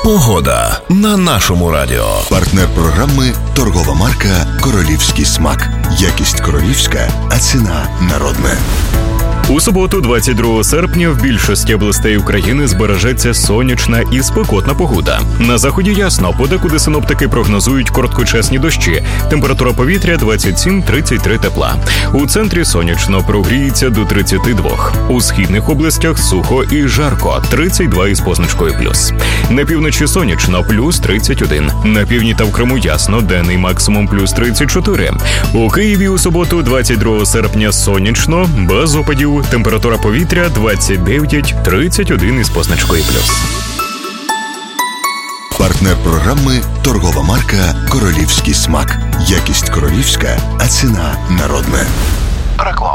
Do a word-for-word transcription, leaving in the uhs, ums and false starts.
Погода на нашому радіо. Партнер програми – торгова марка «Королівський смак». Якість королівська, а ціна народна. У суботу, двадцять другого серпня, в більшості областей України збережеться сонячна і спекотна погода. На заході ясно, подекуди синоптики прогнозують короткочасні дощі. Температура повітря двадцять сім - тридцять три тепла. У центрі сонячно, прогріється до тридцяти двох. У східних областях сухо і жарко – тридцять два із позначкою плюс. На півночі сонячно – плюс тридцять один. На півдні та в Криму ясно, денний максимум плюс тридцять чотири. У Києві у суботу, двадцять другого серпня, сонячно, без опадів. Температура повітря двадцять дев'ять - тридцять один із позначкою плюс. Партнер програми – торгова марка «Королівський смак». Якість королівська, а ціна народна. Реклама.